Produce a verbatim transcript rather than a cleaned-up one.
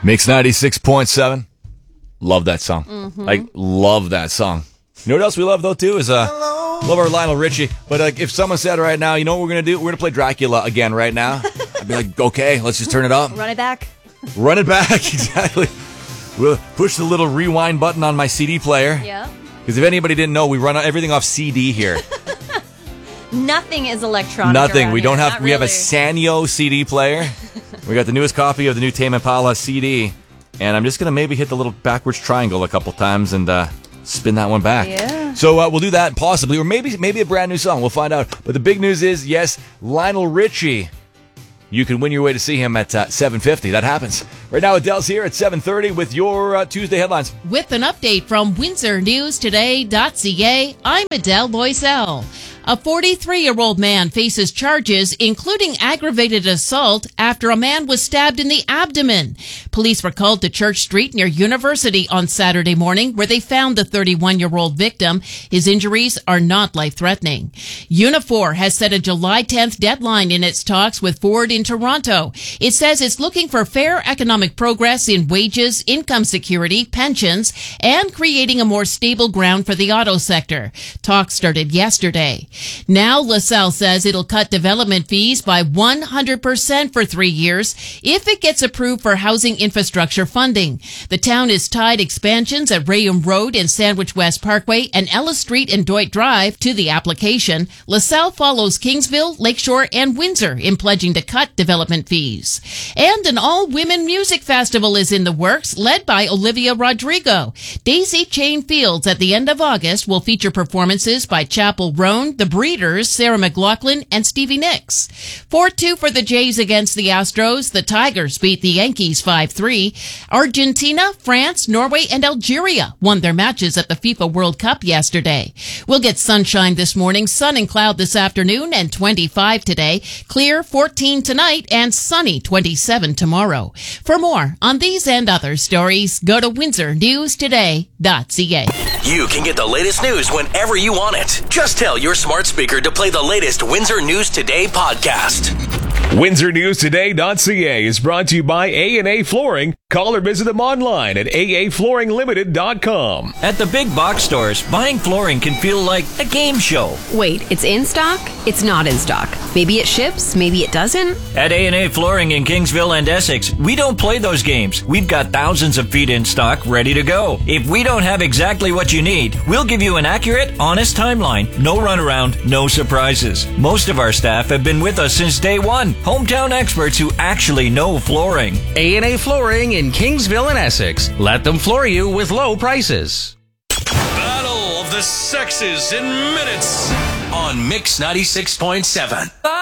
Mix ninety-six point seven. Love that song. Mm-hmm. Like, love that song. You know what else we love, though, too, is uh, love our Lionel Richie. But like, if someone said right now, you know what we're going to do? We're going to play Dracula again right now. I'd be like, okay, let's just turn it up. Run it back. Run it back, exactly. We'll push the little rewind button on my C D player. Yeah. Because if anybody didn't know, we run everything off C D here. Nothing is electronic. Nothing. We don't here. have. Not We have a really. Sanyo C D player. We got the newest copy of the new Tame Impala C D, and I'm just gonna maybe hit the little backwards triangle a couple times and uh, spin that one back. Yeah. So uh, we'll do that possibly, or maybe maybe a brand new song. We'll find out. But the big news is, yes, Lionel Richie. You can win your way to see him at uh, seven fifty. That happens. Right now, Adele's here at seven thirty with your uh, Tuesday headlines. With an update from Windsor News Today dot C A, I'm Adele Loisel. A forty-three-year-old man faces charges, including aggravated assault, after a man was stabbed in the abdomen. Police were called to Church Street near University on Saturday morning, where they found the thirty-one-year-old victim. His injuries are not life-threatening. Unifor has set a July tenth deadline in its talks with Ford in Toronto. It says it's looking for fair economic progress in wages, income security, pensions, and creating a more stable ground for the auto sector. Talks started yesterday. Now, LaSalle says it'll cut development fees by one hundred percent for three years if it gets approved for housing infrastructure funding. The town has tied expansions at Rayum Road and Sandwich West Parkway and Ellis Street and Doit Drive to the application. LaSalle follows Kingsville, Lakeshore, and Windsor in pledging to cut development fees. And an all-women music festival is in the works, led by Olivia Rodrigo. Daisy Chain Fields at the end of August will feature performances by Chapel Roan, the Breeders, Sarah McLachlan, and Stevie Nicks. four two for the Jays against the Astros. The Tigers beat the Yankees five three. Argentina, France, Norway, and Algeria won their matches at the FIFA World Cup yesterday. We'll get sunshine this morning, sun and cloud this afternoon, and twenty-five today. Clear fourteen tonight, and sunny twenty-seven tomorrow. For more on these and other stories, go to Windsor News Today dot C A. You can get the latest news whenever you want it. Just tell your smart speaker to play the latest Windsor News Today podcast. Windsor News Today dot C A is brought to you by A and A Flooring. Call or visit them online at A A Flooring Limited dot com. At the big box stores, buying flooring can feel like a game show. Wait, it's in stock? It's not in stock. Maybe it ships, maybe it doesn't. At A and A Flooring in Kingsville and Essex, we don't play those games. We've got thousands of feet in stock ready to go. If we don't have exactly what you need, we'll give you an accurate, honest timeline. No runaround, no surprises. Most of our staff have been with us since day one. Hometown experts who actually know flooring. A and A Flooring in Kingsville and Essex. Let them floor you with low prices. Battle of the Sexes in minutes on Mix ninety-six point seven.